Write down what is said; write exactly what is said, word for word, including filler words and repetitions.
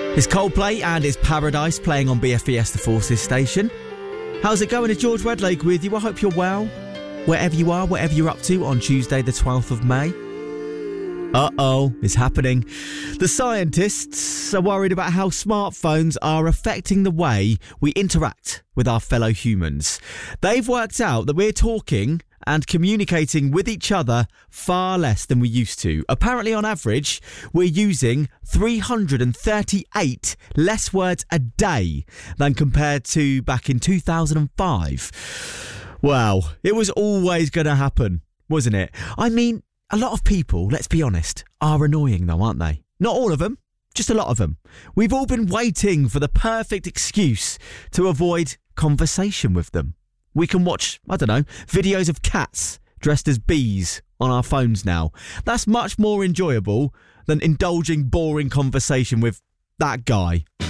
It's Coldplay and it's Paradise playing on B F B S The Forces station. How's it going? It's George Redlake with you. I hope you're well. Wherever you are, whatever you're up to on Tuesday the twelfth of May. Uh-oh, it's happening. The scientists are worried about how smartphones are affecting the way we interact with our fellow humans. They've worked out that we're talking and communicating with each other far less than we used to. Apparently, on average, we're using three hundred thirty-eight less words a day than compared to back in two thousand five. Wow, it was always going to happen, wasn't it? I mean, a lot of people, let's be honest, are annoying though, aren't they? Not all of them, just a lot of them. We've all been waiting for the perfect excuse to avoid conversation with them. We can watch, I don't know, videos of cats dressed as bees on our phones now. That's much more enjoyable than indulging boring conversation with that guy.